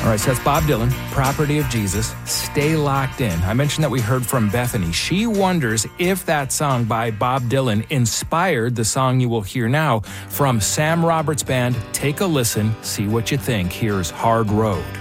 All right, so that's Bob Dylan, Property of Jesus. Stay locked in. I mentioned that we heard from Bethany. She wonders if that song by Bob Dylan inspired the song you will hear now from Sam Roberts Band. Take a listen, see what you think. Here's Hard Road.